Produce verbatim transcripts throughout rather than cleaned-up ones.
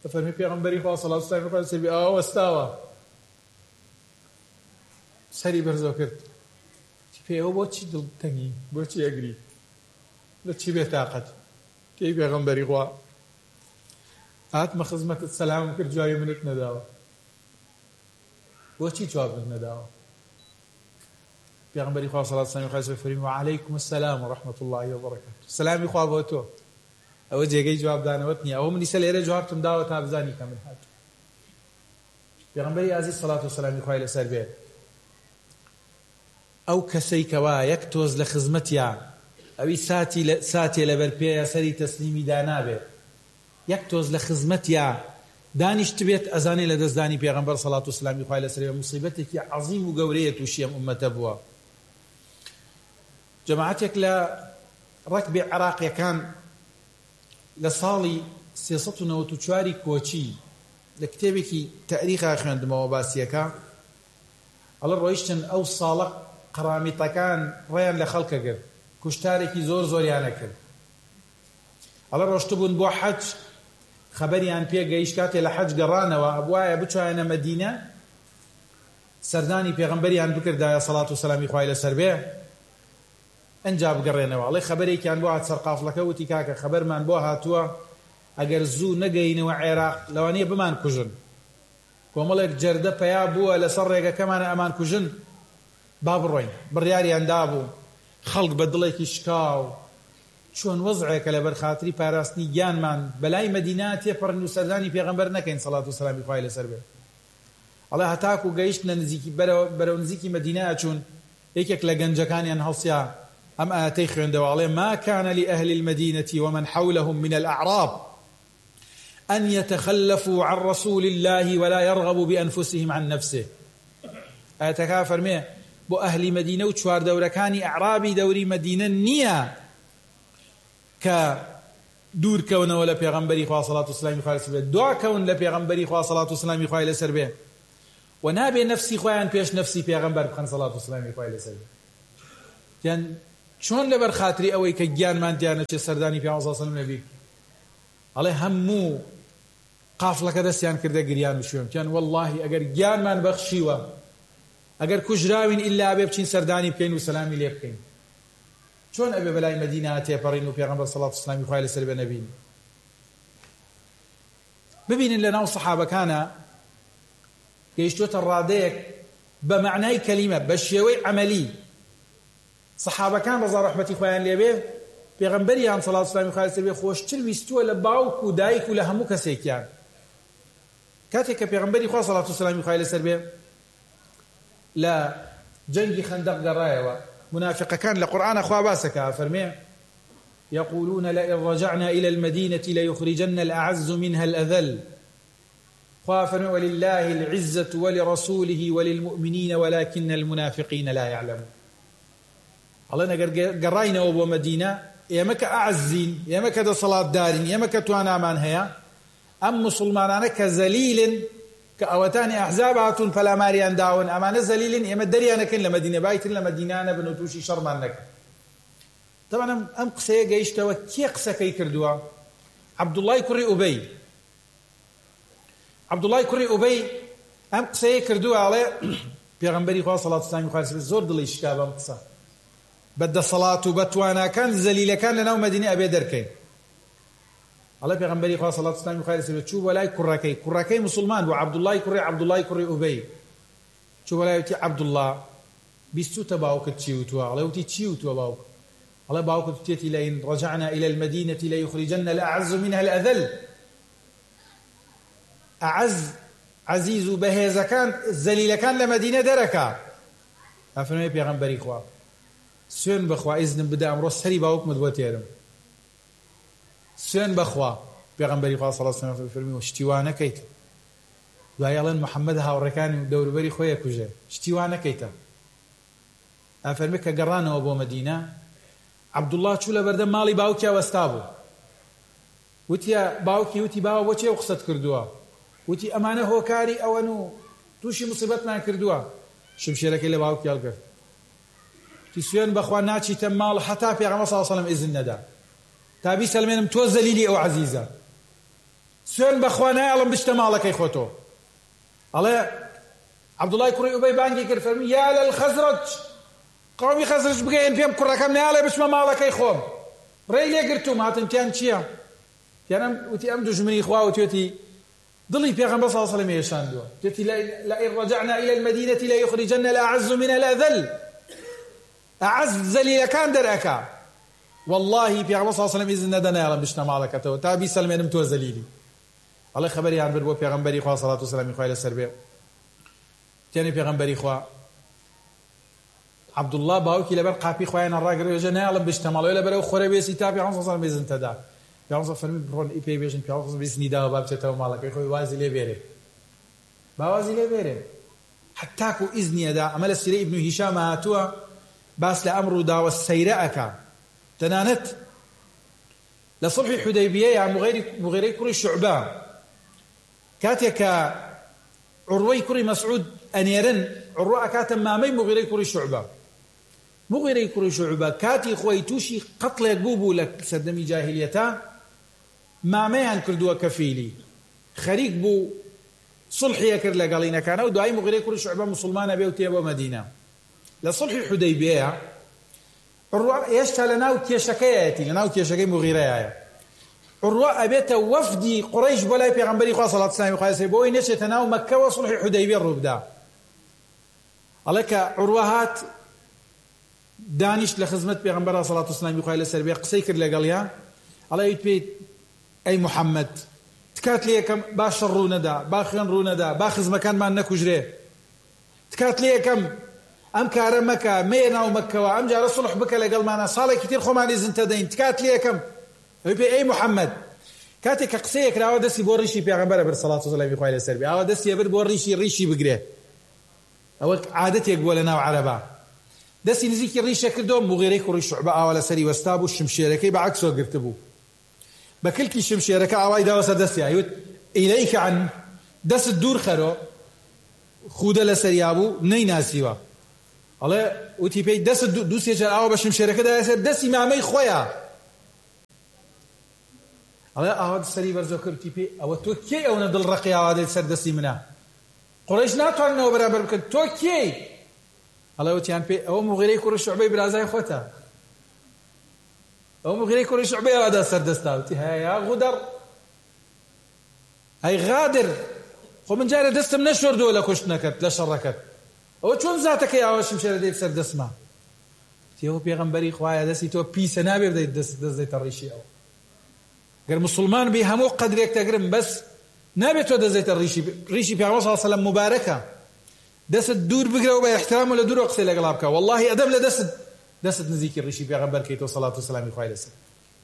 فەرمی پێغەمبەری خوا صلی الله علیه و سلم ئاوا وەستاوە سەری بەرزەوە کرد پێوە بۆچی دڵتەنگی بۆچی ئەگری لە چی بێ تاقەت پێی پێغەمبەری خوا هاتمە خزمەتت سەلامم کرد جوابی منت نەداوە بۆچی جوابت نەداوە پێغەمبەری خوا صلی الله علیه و سلم فەرمی وعەلەیکم السلام ورحمة الله وبركاته سلامی خوا بۆ تۆ ئەوە جێگەی جوابدانەوەت نییە ئەوە منی سە لێرە جوابتم داوە تا بزانی کە من هات پێغەمبەری عەزیز سەڵات و سەلامی خوای لەسەر بێ ئەو کەسەی کەوا یەک تۆز لە خزمەتیان ئەوی ساتێ لەبەر پێیە سەری تەسلیمی دانابێ یەک تۆز لە خزمەتیان دانیشت بێت ئەزانێ لە دەستدانی پێغەمبەر سەڵات و سەلامی خوای لەسەر بێ موسیبەتێکی عەظیم و گەورەیە تووشی ئەم ئوممەتە بووە جەماعەتێک لە ڕەکبی عێراقیەکان لە ساڵی سێسەد و نەوەت و چواری کۆچی لە کتێبێکی تاریخا خوێندمەوە باسیەکە ئەڵە ڕۆیشتن ئەو ساڵە قەرامیتەکان ڕێیان لە خەڵکە کرد کوشتارێکی زۆر زۆریانە کرد ئەڵە ڕۆشتبوون بۆ حەج خەبەریان پێگەیشت کاتێ لە حەج گەڕانەوە ئەبوایە بچوایەنە مەدینە سەردانی پێغەمبەریان بکردایە سەڵات و سەلامی خوای لەسەر بێ ئەنجا بگەڕێنەوە ئەڵێ خەبەرێکیان بۆ هات سەرقافڵەکە وتی کاکە خەبەرمان بۆ هاتووە ئەگەر زوو نەگەینەوە عێراق لەوانەیە بمان کوژن کۆمەڵێک جەردە پەیا بووە لەسەر ڕێگەکەمانە ئەمان کوژن با بڕۆین بڕیاریان دابوو خەڵک بە دڵێکی شکاو چۆن وەزعێکە لەبەر خاتری پاراستنی گیانمان بەلای مەدینە تێپەڕن و سەردانی پێغەمبەر نەکەین سەڵات و سەلامی خوای لەسەر بێ ئەڵێ هەتاکو گەیشتنە نزیکی بەرەو نزیکی مەدینە چوون یەکێک لە گەنجەکانیان هەڵسیا ئەم ئاەتەی خوێندەوە ئەڵێ ما كان لأهل المدينة ومن حولهم من الأعراب أن يتخلفوا عن رسول الله ولا يرغبوا بأنفسهم عن نفسه ئاەتەکە فەرمێ بۆ ئەهلی مەدینە و چوار دەورەکانی ئەعرابی دەوری مەدینە نییە کە دوورکەونەوە لە پێغەمبەری خوا صلوات و سلامی خوای لەسەر بێ دواکەون لە پێغەمبەری خوا صلوات و سلامی خوای لەسەر بێ و نابێ نەفسی خۆیان پێش نەفسی پێغەمبەر بخەن صلوات و سلامی خوای لەسەر بێ یان چۆن لەبەر خاتری ئەوەی کە گیانمان دیانە چێ سەردانی پێغەمبەر صلی الله علیه و سلم نەبی ئەڵێ هەموو قافڵەکە دەستیان کردە گریان و شوێن کیان واللهی ئەگەر گیانمان بەخشیوە ئەگەر کوژراوین ئیلا بێ بچین سەردانی بکەین و سەلامی لێ بکەین چۆن ئەبێ بەلای مەدینە تێپەڕین و پێغەمبەر صلوات و سلامی خوای لەسەر بێ نەبین ببینن لەناو سەحابەکانە گەیشتوتە ڕادەیەک بە معنای کەلیمە بە شێوەی عەمەلی سەحابەکان ڕەزا ڕەحمەتی خۆیان لێبێ پێغەمبەریان صلوات و سلامی خوای لەسەر بێ خۆشتر ویستووە لە باوک و دایک و لە هەموو کەسێکیان کاتێک کە پێغەمبەری خوا صلوات و سلامی خوای لەسەر بێ لە جەنگی خەندەق گەڕایەوە منافقەکان لە قورئانە خوا باسەکە فەرمێ يقولون لئن رجعنا إلى المدينة ليخرجن الأعز منها الأذل خوا فەرمێ ولله العزة ولرسوله وللمؤمنين ولكن المنافقين لا يعلمون ئەڵێن ئەگەر گەڕاینەوە بۆ مەدینە ئێمە کە ئەعزین ئێمە کە دەسەڵاتدارین ئێمە کە توانامان هەیە ئەم موسڵمانانە کە زەلیلن کە ئەوەتانی ئەحزاب هاتوون پەلاماریان داون ئەمانە زەلیلن ئێمە دەریانەکەن لە مەدینە بایتر لە مەدینانە بن و تووشی شەڕمان نەکەن طبعا ئەم قسەیە گەیشتەوە کێ قسەکەی کردووە عەبدوڵڵای کوڕی ئوبەی عەبدوڵڵای کوڕی ئوبەی ئەم قسەیە کردووە ئەڵێ پێغەمبەری خوا صلوات و سلامی خوای لەسەر بێ زۆر دڵی شکا بەم قسە بەدەسەڵات و بەتواناکان زەلیلەکان لەناو مەدینە ئەبێ دەرکەین ئەڵێ پێغەمبەری خوا صلوات و سلامی خوای لەسەر بێ چوو بۆ لای کوڕەکەی کوڕەکەی موسڵمان بوو عەبدوڵڵای کوڕی عەبدوڵڵای کوڕی ئوبەی چوو بۆ لای وتی عەبدوڵڵا بیستوتە باوکت چی وتووە ئەڵێ وتی چی وتووە باوک ئەڵێ باوکت وتێتی لئن رجعنا إلى المدينة ليخرجن الأعز منها الأذل ئەعەز عەزیز و بەهێزەکان زەلیلەکان لە مەدینە دەرەکا ئەفەرمێ پێغەمبەری خوا سوێن بەخوا ئیزنم بدە ئەمڕۆ سەری باوکمت بۆ تێرم سوێن بەخوا پێغەمبەری خوا صلی الله علیه و سلم فەرمیوە شتی وا نەکەیت دوای ئەڵێن محەممەد هاوڕەکانی دەوروبەری خۆیە کوژێ شتی وا نەکەیتە ئەفەرمێ کە گەڕانەوە بۆ مەدینە عەبدوڵڵا چوو لە بەردەم ماڵی باوکیا وەستا بوو وتیە باوکی وتی باوە بۆ چێ قسەت کردووە وتی ئەمانە هۆکاری ئەوەن و تووشی موسیبەتمان کردووە شمشێرەکەی لە باوکی هەڵگرت تی سوێن بەخوا ناچیتە ماڵ حتا پێغەمبەر صلی الله علیه و سلم ئیزن نەدا تا بیسەلمێنم تۆ زەلیلی ئەو عەزیزە سوێن بەخوا نایەڵم بشتە ماڵەکەی خۆتۆ. ئەڵێ عەبدوڵای کوڕی ئوبەی بانگی کرد فەرمی یا لەلخەزرەج، قەومی خەزرەج بگەین پێم کوڕەکەم نایەڵێ بچمە ماڵەکەی خۆم. ڕێی لێگرتوم هاتن تیان چییە؟ تیانم وتی ئەم دوژمنی خوا و توێتی دڵی پێغەمبەر صلی الله علیه و سلم هێشاندووە. توێتی لئن رجعنا إلى المدينة ليخرجن الأعز من الأذل. ئەعەز زەلیلەکان دەرئەکا. والله پێغەمبەر صلی الله علیه و سلم ئیزن نەدا نایەڵم بچنە ماڵەکەتەوە تا بیسەلمێنم تۆ زەلیلی. ئەڵێ خەبەریان برد بۆ پێغەمبەری خوا صلی الله علیه و سلم خوای لەسەر بێ. تیانی پێغەمبەری خوا عەبدوڵڵا باوکی لەبەر قاپی خوایان ڕاگرێژە نایەڵم بچتە ماڵەوە لەبەرەوە خۆرەوێسی تا پێغەمبەر صلی الله علیه و سلم ئیزن تەدا. پێغەمبەر فەرمی بڕۆن ئەی پێی بێژن پێغەمبەر صلی الله علیه و سلم ئیزنی داوە با بچێتەوە ماڵەکەی خۆی وازی لێ بێرێ. باوازی لێ بێرێ. حتاکو ئیزنیەدا ئەمە لە سیرەی ئیبن هیشام هاتووە باس لە ئەمر و داوە سەیرە ئەکا. تەنانەت لە سڵحی حودەیبیە یا مغیرەی کوڕی شوعبە کاتێک کە عوڕوەی کوڕی مەسعود ئەنێرن، عوڕوە ئەکاتە مامەی مغیرەی کوڕی شوعبە. مغیرەی کوڕی شوعبە کاتی خۆی تووشی قەتڵێک بوو بوو لە سەردەمی جاهیلیەتە، مامەیان کردووە کەفیلی، خەریک بوو صلحیە کرد لەگەڵینەکانە و دوایی مغیرەی کوڕی شوعبە موسڵمانە بێ و تێ بۆ مەدینە. لە صلحی حودەیبیە عوڕوە هێشتا لە ناو کێشەکەیەتی، لە ناو کێشەکەی مغیرەیە. عوڕوە ئەبێتە وەفدی قوڕەیش بۆ لای پێغەمبەری خوا صلی الله علیه و سلم بۆ ئەوەی نەچێتە ناو مەککەوە صلحی حودەیبیە ڕوو بدا. ئەڵێ کە عوڕوە هات دانیشت لە خزمەت پێغەمبەر صلی الله علیه و سلم خوای لەسەر بێ قسەی کرد لەگەڵیان. ئەڵێ ئیت پێی ئەی محەممەد تکات لێ یەکەم با شەڕ ڕوو نەدا، با خوێن ڕوو نەدا، با خزمەکانمان نەکوژرێ. تکات لێ یەکەم ئەم کارە مەکە، مێ ناو مەککەوە، ئەم جارە سڵح بکە لەگەڵمانە، ساڵێکی تر خۆمان ئیزن تەدەین، تکات لێ یەکەم. ئەوی پێی ئەی محەممەد کاتێک کە قسەیەک راوە دەستی بۆ ڕیشی پێغەمبەرە برد صلی الله علیه و سلم خوای لەسەر بێ، ئاوا دەستی برد بۆ ڕیشی ڕیشی بگرێ. ئەوە عادەتێک بووە لە ناو عەرەبا. دەستی نزیکی ڕیشە کردەوە، مغیرەی کوڕی شوعبە ئاوا لەسەری وەستا بوو، شمشێرەکەی بەعەکسەوە گرتە بوو. بە کلکی شمشێرەکە ئاوای داوە سەر دەستی، ئەیوت ئیلەیکە عەن، دەست دوور خەرۆ، خوودە لەسەریا بوو نەیناسیوە. ئەڵێ وتی پێی دەست دوو سێ جار ئاوا بە شمشێرەکە دایە سەر دەستی مامەی خۆیە. ئەڵێ ئاوا سەری بەرزۆ کرد، وتی پێی ئەوە تۆ کێی ئەوەنە دڵڕەقی ئاوا دێت سەر دەستی منە؟ قوڕەیش ناتواننەوە بەرامبەر بکەن، تۆ کێی؟ ئەڵێ وتیان پێی ئەوە مغیرەی کوڕی شوعبەی برازای خۆتە. ئەوە مغیرەی کوڕی شوعبەی ئەوەدا سەر دەستا. وتی هەیە غودەڕ، ئەی غادر، خۆ من جارە دەستم نەشۆردووە لە کوشتنەکەت لە شەڕەکەت، ئەوە چۆن زاتەکەی ئاوا شمشێرە دێت سەر دەستما؟ وتی ئەوە پێغەمبەری خوایە، دەستی تۆ پیسە نابێ بدەیت دەست دەستدەیتە ڕیشی ئەوە. گەر مسلمان بی هەموو قەدرێک تەگرم بەس نابێت تۆ دەستدەیتە ڕیشی ڕیشی پێغەمبەر صلی الله علیه و سلم مبارەکە. دەست دوور بگرە و بە احترام و لە دوورەوە قسەی لەگەڵا بکە. والله ئەدەم لە دەست دەست نزیکی ڕیشی پێغەمبەر کەیتەوە صلی الله علیه و سلم خوای لەسەر.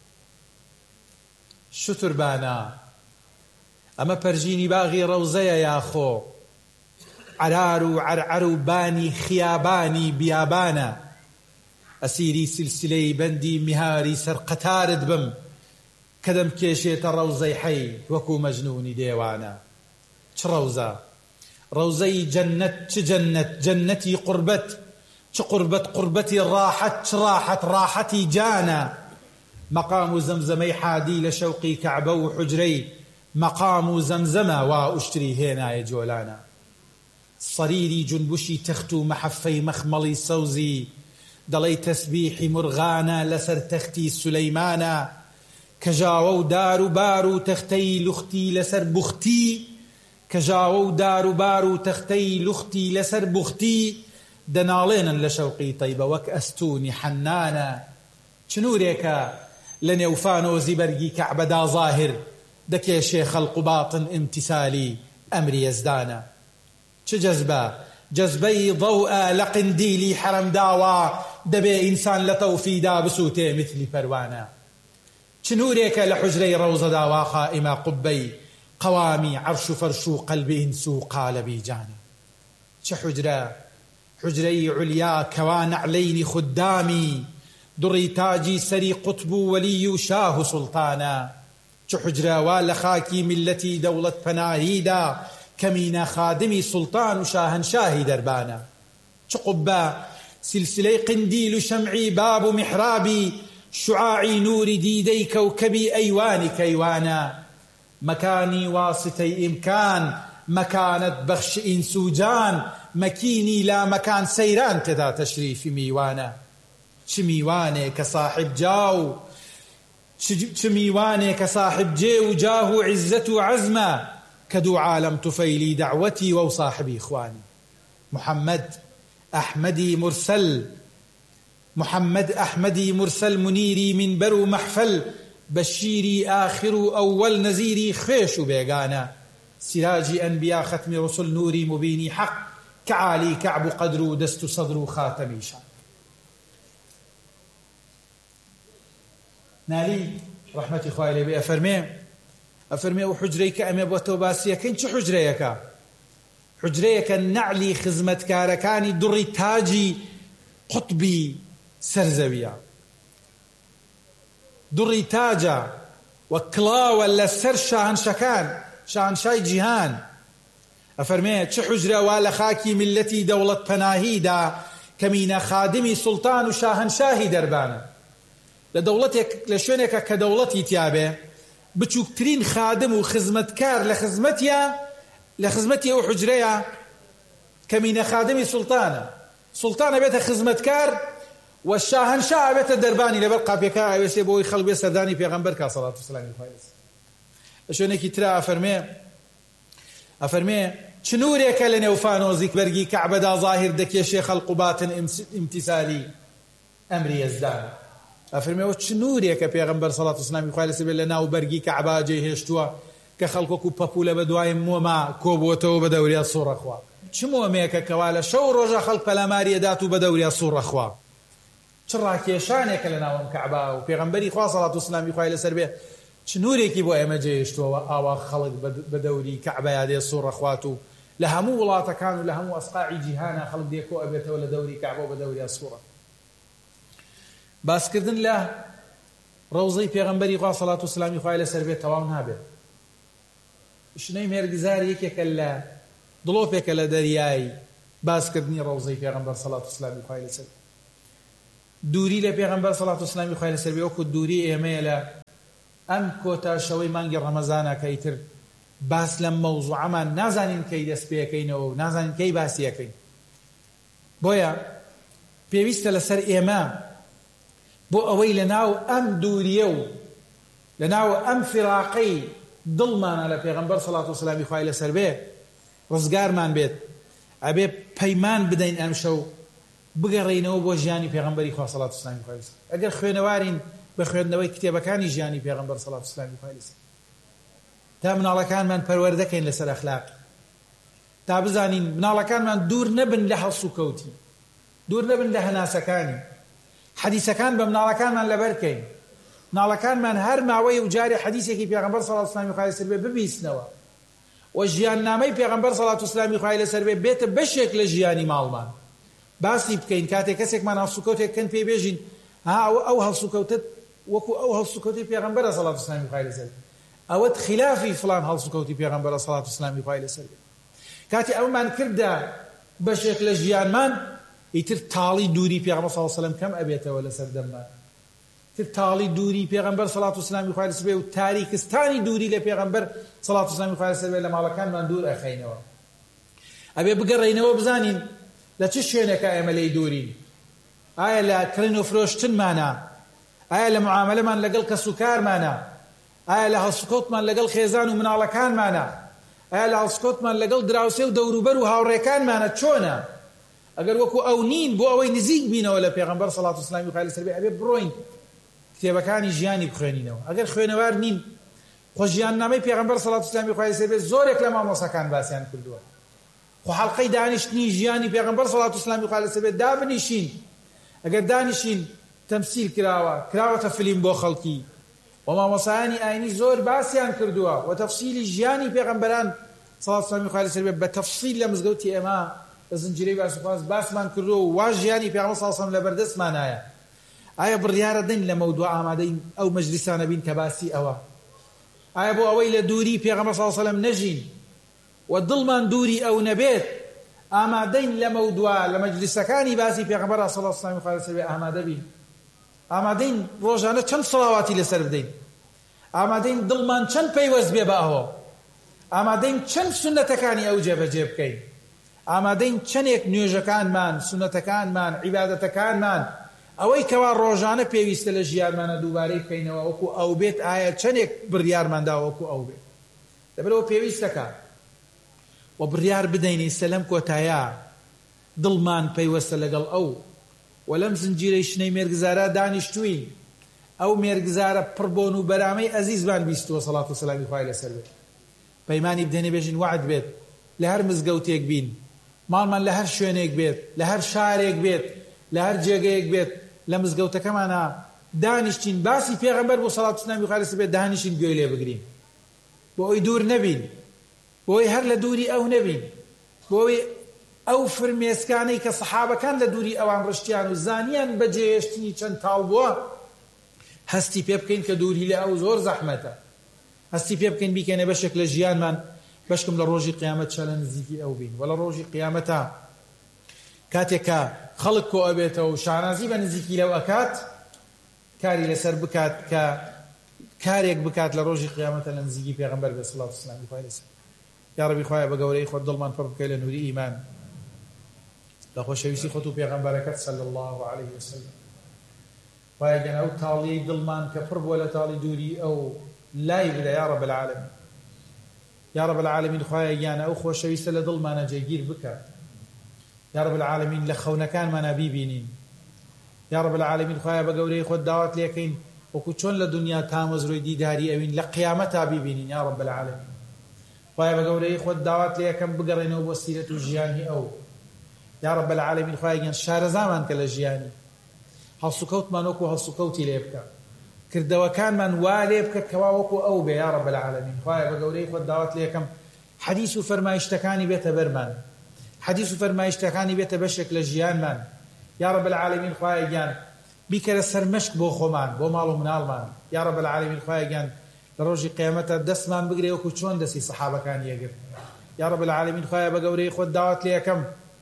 شتربانە ئەمە پەرژینی باغی ڕەوزەیە یاخۆ، عرار و عرعر و بانی خیابانی بیابانە، ئەسیری سلسلەی بەندی میهاری سەرقەتارت بم کە دەم کێشێتە ڕەوزەی حەی وەکو مەجنونی دێوانە. چ ڕەوزە؟ ڕەوزەی جەنەت، چ جەنەت؟ جەنەتی قوربەت، چ قوربەت؟ قوربەتی ڕاحەت، چ ڕاحەت؟ ڕاحەتی جانە. مەقام و زەمزەمەی حادی لە شەوقی کەعبە و حوجرەی مەقام و زەمزەمە وا ئوشتری هێنایە جۆلانە. سەریری جونبوشی تەخت و مەحەفەی مەخمەڵی سەوزی دەڵێی تەسبیحی مرغانە لەسەر تەختی سولەیمانە. کەژاوە و دار و بار و تەختەی لوختی لەسەر بوختی، کەژاوە و دار و بار و تەختەی لوختی لەسەر بوختی دەناڵێنن لە شەوقی تەیبە وەک ئەستوونی حەنانە. چنورێکە لە نێوفانۆزی بەرگی کەعبەدا ظاهر دەکێشێ خەڵق و باتن ئیمتیسالی ئەمری یەزدانە. چ جەزبە؟ جەزبەی ضەوئە لە قندیلی حەرەمداوە دەبێ ئینسان لە تەوفیدا بسووتێ مثلی پەروانە. چ نورێکە لە حوجرەی ڕەوزەداوا قائمە قوبەی قەوامی عەرش و فەرش و قەلبی ئینس و قالەبی جانە. چ حوجرە؟ حوجرەی عولیا کەوا نەعلەینی خوددامی دوڕی تاجی سەری قوتب و وەلی و شاه و سوڵتانە. چ حوجرە وا لە خاکی میلەتی دەوڵەت پەناهیدا کەمینە خادمی سوڵتان و شاهنشاهی دەربانە. چ قوبە؟ سلسلەی قندیل و شەمعی باب و میحرابی شعاعی نوری دیدەی کەوکەبی ئەیوانی کەیوانە. مكاني واسطي إمكان مكانت بخش إنسوجان مكيني لا مكان سيران كذا تشريف ميوانا شميواني كصاحب جاو شميواني كصاحب جي وجاه عزة عزمة كدو عالم تفيلي دعوتي وصاحبي إخواني محمد أحمدي مرسل محمد أحمدي مرسل منيري منبر محفل بشيري آخر أول نزيري خيش بيغانا سراجي أنبياء ختم رسل نوري مبيني حق كعالي كعب قدر دست صدر خاتمي شان نالي رحمتي خوالي بي أفرمي أفرمي وحجريك أمي بوتوباسية كنت حجريك حجريك النعلي خزمت كاركاني دري تاجي قطبي سرزوية دري تاجا وكلاوة لسر شاهن شكان شاهن شاي جيهان أفرمي چه حجرة والخاكي ملتي دولة پناهيدا كمين خادمي سلطان وشاهن شاهي دربانا لدولتك لشونك كدولتي تيابه بچوكترين خادم وخزمتكار لخزمتيا لخزمتيا وحجريا كمين خادمي سلطانة سلطانة بيت خزمتكار والشاهنشاه بيت الدرباني لبرقى بيكا يسيبوي خلق بيسرداني بيغمبركا صلاة والسلام الخالص شونك ترى أفرمي أفرمي شنوريك لنا وفانوزيك برقي كعبة دا ظاهر دك يا شيخ القبات امتثالي أمري يزدان أفرمي وشنوريك بيغمبر صلاة والسلام الخالص لنا وبرقي كعبة جي هشتوا كخلقكو بابولا بدواي موما كوبوتو بدوريا الصورة أخوا شمو ميكا كوالا شو رجا خلق بلاماري داتو بدوريا الصورة أخوا شراكي شانك لنا وم كعبة وبيغمبري خوا صلاة والسلام الخالص به شنوريكي بو ايما جيشتوا آوا خلق بدوري كعبة يادي الصورة أخواتو لهمو ولاتا كانوا لهمو أصقاعي جيهانا خلق ديكو أبيتا ولا دوري كعبة وبدوري الصورة باس كردن له روزي بيغمبري خوا صلاة والسلام الخالص به تواون هابه شنو ميرغزاري يكلا ضلوفك لدرياي باس كردني روزي بيغمبر صلاة والسلام الخالص دوري لبيغمبر صلاة والسلام الخالص به وكو دوري ايميلا ام كوتا شوي مانجي رمضان كيتر باس لم موضوع ما نازانين كي دس بيكين او نازانين كي باسيكين بويا بيويست لسر ايما بو اوي لناو ام دوريو لناو ام فراقي ضلمان على بيغمبر صلاة والسلام الخالص به رزقار من بيت ابي بيمان بدين ام شو بگەڕێینەوە بۆ ژیانی پێغەمبەری خوا صلوات و سلامی خوای لەسەر ئەگەر خوێنەوارین بە خوێندنەوەی کتێبەکانی ژیانی پێغەمبەر صلوات و سلامی خوای لەسەر تا مناڵەکانمان پەروەردەکەین لەسەر ئەخلاق تا بزانین مناڵەکانمان دوور نەبن لە هەڵس و کەوتی دوور نەبن لە هەناسەکانی حەدیسەکان بە مناڵەکانمان لەبەرکەین مناڵەکانمان هەر ماوەی و جارێ حەدیسێکی پێغەمبەر صلوات و سلامی خوای لەسەر بێ ببیستنەوە و ژیاننامەی پێغەمبەر صلوات و سلامی خوای لەسەر بێ بێتە بەشێک لە ژیانی ماڵمان باسی بکەین کاتێک کەسێکمان هەڵسوکەوتێک کەن پێی بێژین ها ئەو هەڵسوکەوتت وەکو ئەو هەڵسوکەوتی پێغەمبەرە صلوات و سلامی خوای لەسەر ئەوەت خلافی فلان هەڵسوکەوتی پێغەمبەرە صلوات و سلامی خوای لەسەر کاتی ئەومان کردە بەشێک لە ژیانمان ئیتر تاڵی دووری پێغەمبەر صلوات و سلام کەم ئەبێتەوە لەسەر دەممان تر تاڵی دووری پێغەمبەر صلوات و سلامی خوای لەسەر و تاریکستانی دووری لە پێغەمبەر صلوات و سلامی خوای لەسەر لە ماڵەکانمان دوور ئەخەینەوە ئەبێ بگەڕێینەوە بزانین لە چ شوێنێکە ئێمە لێی دوورین ئایا لە کڕین و فرۆشتنمانە ئایا لە معاملەمان لەگەڵ کەس و کارمانە ئایا لە هەڵسوکەوتمان لەگەڵ خێزان و مناڵەکانمانە ئایا لە هەڵسوکەوتمان لەگەڵ دراوسێ و دەوروبەر و هاوڕێکانمانە چۆنە ئەگەر وەکو ئەو نین بۆ ئەوەی نزیک بینەوە لە پێغەمبەر صلوات و سلامی خوای لەسەر بێ ئەبێ بڕۆین کتێبەکانی ژیانی بخوێنینەوە ئەگەر خوێنەوار نین خۆ ژیاننامەی پێغەمبەر صلوات و سلامی خوای لەسەر بێ زۆرێک لە مامۆسەکان باسییان کردووە خو حلقەی دانیشتنی ژیانی پێغەمبەر صلوات و سلامی خوای لەسەر بێ دابنیشین ئەگەر دانیشین تەمسیل کراوە کراوەتە فیلم بۆ خەڵکی و مامۆسایانی ئاینی زۆر باسییان کردووە و تەفسیلی ژیانی پێغەمبەران صلوات و سلامی خوای لەسەر بێ بە تەفسیل لە مزگەوتی ئێمە لە زنجیرەی باسوخواز باسمان کردووە و وا ژیانی پێغەمبەر صلوات و سلام لە بەردەستمانایە ئایا بڕیارە دەین لە مەودوع ئامادەین ئەو مەجلیسانە بین کە باسی ئەوە ئایا بۆ ئەوەی لە دووری پێغەمبەر صلوات و سلام نەژین و دڵمان دووری ئەو نەبێت ئامادەین لە مەودوع لە مەجلیسەکانی باسی پێغەمبەر صلوات و سلامی خوای لەسەر بێ ئامادە بین ئامادەین ڕۆژانە چەند سەڵاواتی لەسەر بدەین ئامادەین دڵمان چەند پەیوەست بێ بە ئەوە، ئامادەین چەند سونەتەکانی ئەو جێبەجێ بکەین، ئامادەین چەندێک نوێژەکانمان، سونەتەکانمان، عیبادەتەکانمان ئەوەی کەوا ڕۆژانە پێویستە لە ژیانمانە دووبارەی بکەینەوە وەکو ئەو بێت، ئایا چەندێک بڕیارماندا وەکو ئەو بێت. لەبەرەوە پێویستەکە و بڕیار بدەین ئێستا لەم کۆتایە دڵمان پەیوەستە لەگەڵ ئەو و لەم زنجیرەی شنەی مێرگزارە دانیشتووین، ئەو مێرگزارە پڕبۆن و بەرامەی ئەزیزمان بیستووە سەڵات و سەلامی خوای لەسەر بێت. پەیمانی بدەنێ بێژین وعد بێت لە هەر مزگەوتێک بین، ماڵمان لە هەر شوێنێک بێت، لە هەر شارێک بێت، لە هەر جێگەیەک بێت، لە مزگەوتەکەمانە دانیشتین باسی پێغەمبەر بۆ سەڵات و سەلامی خوای لەسەر بێت دانیشتین گوێی لێ بگرین، بۆ ئەوی دوور نەبین، بۆ ئەوی هەر لە دووری ئەو نەبین، بۆ ئەوی ئەو فرمێسکانەی کە سەحابەکان لە دووری ئەوان ڕشتیان و زانیان بەجێهێشتنی چەند تاڵ بووە هەستی پێ بکەین کە دووری لە ئەو زۆر زەحمەتە، هەستی پێ بکەین بیکەنێ بەشێک لە ژیانمان بەشکم لە ڕۆژی قیامەت چە لە نزیکی ئەو بین. وە لە ڕۆژی قیامەتە کاتێکە خەڵک کۆ ئەبێتەوە و شانازی بە نزیکی لەو ئەکات، کاری لەسەر بکات کە کارێک بکات لە ڕۆژی قیامەتە لە نزیکی پێغەمبەر بێ سەڵات و سەلامی خوای لەسەر. یا ڕەبی خوایە بە گەورەی خۆت دڵمان پڕ بکەی لە نووری ئیمان، لە خۆشەویستی خۆت و پێغەمبەرەکەت صلی الله علیه وسلم. خوایە گەنە ئەو تاڵیەی دڵمان کە پڕ بووە لە تاڵی دووری ئەو لای بدە یا رب العالمین. یا رب العالمین خوایە گیانە ئەو خۆشەویستە لە دڵمانە جێگیر بکات. یا رب العالمین لە خەونەکانمانە بیبینین. یا رب العالمین خوایە بە گەورەی خۆت داوات لێکەین وەکو چۆن لە دنیا تامەزرۆی دیداری ئەوین لە قیامەتا بیبینین یا رب العالمین. خوایە بە گەورەی خۆت داوات لێکەم بگەڕێنەوە بۆ سیرەت و ژیانی ئەو. یا رب العالمین خوایە گیان شارەزامان کە لە ژیانی هەڵسوکەوتمان وەکو هەڵسوکەوتی لێ بکە، کردەوەکانمان وا لێ بکە کەوا وەکو ئەو بێ یا رب العالمین. خوایە بە گەورەی خۆت داوات لێکەم حەدیث و فەرمایشتەکانی بێتە بەرمان، حەدیث و فەرمایشتەکانی بێتە بەشێک لە ژیانمان یا رب العالمین. خوایە گیان بیکەرە سەرمەشق بۆ خۆمان بۆ ماڵ و مناڵمان یا رب العالمین. خوایە گیان لە ڕۆژی قیامەتە دەستمان بگرێ وەکو چۆن دەستی سەحابەکان یەگرت یا رب العالمین. خوایە بە گەورەی خۆت داوات لێکەم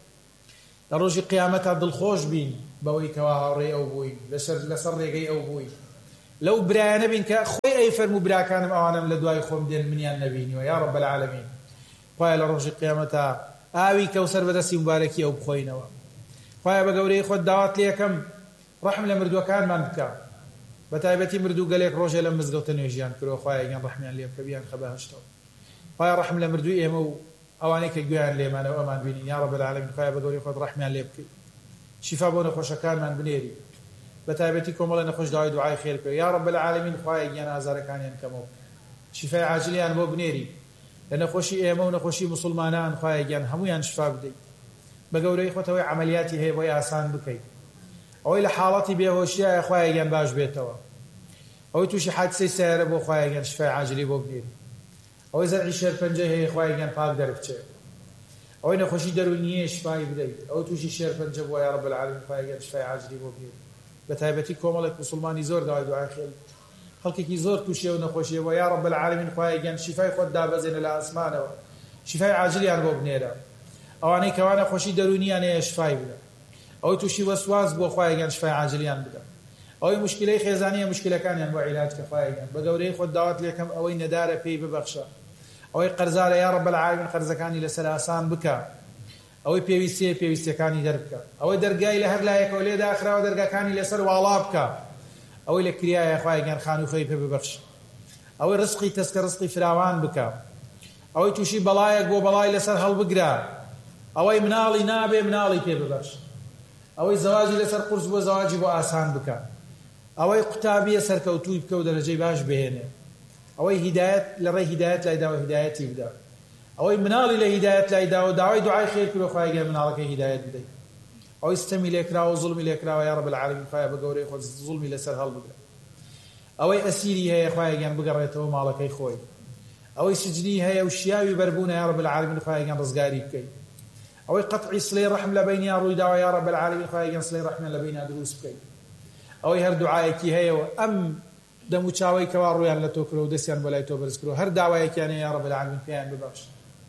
لە ڕۆژی قیامەتە دڵخۆش بین بەوەی کەوا هاوڕێی ئەو بووین، لەسەر ڕێگەی ئەو بووین، لەو برایە نەبین کە خۆی ئەی فەرموو براکانم ئەوانم لە دوای خۆم دێن منیان نەبینیوە یا رب العالمین. خوایە لە ڕۆژی قیامەتە ئاوی کەوسەر بەدەستی مبارەکی ئەو بخۆینەوە. خوایە بە گەورەی خۆت داوات لێکەم ڕەحم لە مردووەکانمان بکە، بە تایبەتی مردوو گەلێک ڕۆژێ لەم مزگەوتە نوێژیان کردەوە. خوایە گیان ڕەحمیان لێ بکە بیان خە بەهەشتەوە. خوایە ڕەحم لە مردووی ئێمە و ئەوانەی کە گوێیان لێمانەوە ئەمان بینین یا رب العالمین. خوایە بە گەورەی خۆت ڕەحمیان لێ بکەی، شیفا بۆ نەخۆشەکانمان بنێری، بە تایبەتی کۆمەڵە نەخۆش داوای دوعای خێر بکە یا رب العالمین. خوایە گیان ئازارەکانیان کەمەوە، شیفای عاجلیان بۆ بنێری، لە نەخۆشی ئێمە و نەخۆشی موسڵمانان خوایە گیان هەمویان شیفا بدەیت. بە گەورەی خۆتەوەی عملیاتی هەیە بۆی ئاسان بکەیت، ئەوەی لە حاڵەتی بێهۆشیایە خوایە گیان باش بێتەوە، ئەوەی تووشی حادسەی سیارە بۆ خوایە گیان شیفای عاجلی بۆ بنێری، ئەوەی زەرعی شێرپەنجە هەیە خوایە گیان پاک دەربچێت، ئەوەی نەخۆشی دەرونیە شیفای بدەیت، ئەوەی تووشی شێرپەنجە بووە یا رب العالمین خوایە گیان شیفای عاجلی بۆ بنێری. بە تایبەتی کۆمەڵێک موسڵمانی زۆر داوای دوعای خێر، خەڵکێکی زۆر تووشیە و نەخۆشیە بۆ یا رب العالمین خوایە گیان شیفای خۆت دابەزێنە لە ئاسمانەوە، شیفای عاجلیان بۆ بنێرە، ئەوانەی کەوا نەخۆشی دەرونیان هەیە شیفای بدە، ئەوەی تووشی وەسواس بۆ خوایە گیان شیفای عاجلیان بدە، ئەوەی مشکلەی خێزانیە مشکلەکانیان بۆ عیلاج کە خوایە گیان. بە گەورەی خۆت داوات لێکەم ئەوەی نەدارە پێی ببەخشە، ئەوەی قەرزارە یا رب العالمین قەرزەکانی لەسەر ئاسان بکە، ئەوەی پێویستیە پێویستیەکانی دەربکە، ئەوەی دەرگای لە هەر لایەکەوە لێ داخراوە دەرگاکانی لەسەر واڵا بکە، ئەوەی لە کریایە خوایە گیان خانوخەی پێ ببەخشە، ئەوەی ڕزقی تەسکە ڕزقی فراوان بکە، ئەوەی تووشی بەڵایەک بۆ بەڵای لەسەر هەڵبگرە، ئەوەی مناڵی نابێ مناڵی پێ ببەخشە، ئەوەی زەواجی لەسەر قورس بۆ زەواجی بۆ ئاسان بکە، ئەوەی قوتابیە سەرکەوتووی بکە و دەرەجەی باش بهێنێ، ئەوەی هیدایەت لە ڕێی هیدایەت لایداوە هیدایەتی بدە، ئەوەی مناڵی لە هیدایەت لایداوە داوای دوعای خێر کردو خوایە گیان مناڵەکەی هیدایەت بدەیت، ئەوەی ستەمی لێکراوە و زوڵمی لێکراوە یا رب العالمین خوایە بە گەورەی خۆت زوڵمی لەسەر هەڵبگرە، ئەوەی ئەسیری هەیە خوایە گیان بگەڕێتەوە ماڵەکەی خۆی، ئەوەی سجنی هەیە و شیاوی بەربوونە یا رب العالمین خوایە گیان ڕزگاری بکەیت، ئەوەی قەطعی سلەی ڕەحم لە بەینیان ڕووی داوە یا رب العالمین خوایە گیان سلەی ڕەحمیان لە بەینیان دروست بکەیت، ئەوەی هەر دوعایەکی هەیەوە ئەم دەم و چاوەی کەوا ڕوویان لە تۆ کردو و دەستیان بۆ لای تۆ بەرز کردو هەر داوایەکیان هەیە یا رب العالمین پێیان ببەخش،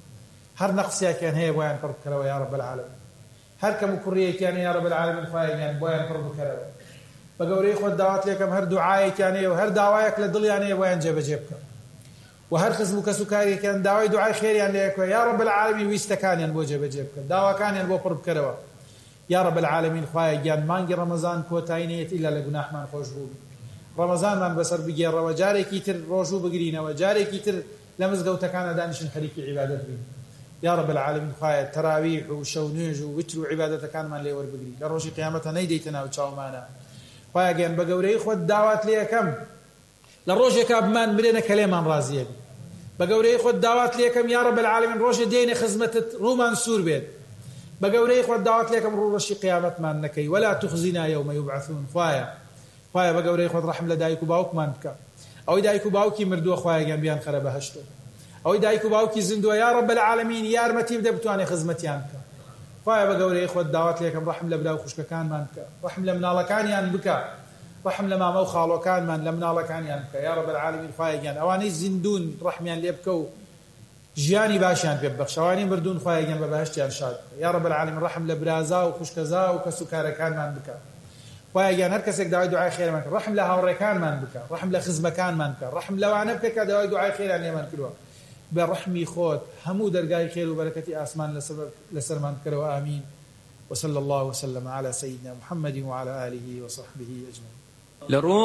هەر نەقسیەکیان هەیە بۆیان پڕ بکەرەوە یا رب العالمین، هەر کەم و کوڕیەکیان هەیە یا رب العالمین خوایە گیان بۆیان پڕ بکەرەوە، بە گەورەی خۆت داوات لێکەم هەر دوعایەکیانەیە و هەر داوایەک لە دڵیانەیە بۆیان جێبەجێ بکە و هەر خزم و کەسوکارێکیان داوای دوعای خێریان لێکوە یا رب العالمین ویستەکانیان بۆ جێبەجێ بکە داواکانیان بۆ پڕ بکەرەوە یا رب العالمین خوایە گیان مانگی ڕەمەزان کۆتایی نەیەت ئیلا لە گوناحمان خۆش بوو ڕەمەزانمان بەسەر بگێڕەوە جارێکی تر ڕۆژوو بگرینەوە جارێکی تر لە مزگەوتەکانە دانیشن خەریکی عیبادەت بین یا رب العالمین خوایە تەراویح و شەو نوێژ و وتر و عیبادەتەکانمان لێ وەربگری لە ڕۆژی قیامەتە نەیدەیتە ناو چاومانە خوایە گیان بە گەورەی خۆت داوات لێ یەکەم لە ڕۆژێکا بمان برێنە کە لێمان ڕازیە بی بە گەورەی خۆت داوات لێ یەکەم یا رب العالمین ڕۆژێ دێنێ خزمەتت ڕوومان سوور بێت بە گەورەی خۆت داوات لێ یەکەم ڕوو ڕۆژی قیامەتمان نەکەی ولا تخزینا یومە یوبعثون خوایە خوایە بە گەورەی خۆت ڕەحم لە دایک و باوکمان بکە ئەوەی دایک و باوکی مردووە خوایە گیان بیان خەرە بەهەشتۆ ئەوەی دایک و باوکی زیندووە یا رب العالمین یارمەتی بدە بتوانێ خزمەتیان بکە خوایە بە گەورەی خۆت داوات لێ یەکەم ڕەحم لە براو خوشکەکانمان بکە ڕەحم لە مناڵەکانیان بکە ڕەحم لە مامە و خاڵۆکانمان لە مناڵەکانیان بکە یا رب العالمین خوایە گیان ئەوانەی زیندون ڕەحمیان لێ بکە و ژیانی باشیان پێ ببەخش ئەوانەی مردوون خوایە گیان بە بەهەشتیان شاد بکە یا رب العالمین ڕەحم لە برازا و خوشکەزا و کەسوکارەکانمان بکە خوایە گیان هەر کەسێک داوای دوعای خێرمان کرد ڕەحم لە هاوڕێکانمان بکە ڕەحم لە خزمەکانمان بکە ڕەحم لەوانە بکە کە داوای دوعای خێران لێمان کردووە بە ڕەحمی خۆت هەموو دەرگای خێر و بەرەکەتی ئاسمان لەسەرمان بکەرەوە ئامین وصلى الله وسلم على سيدنا محمد وعلى آله وصحبه أجمعين.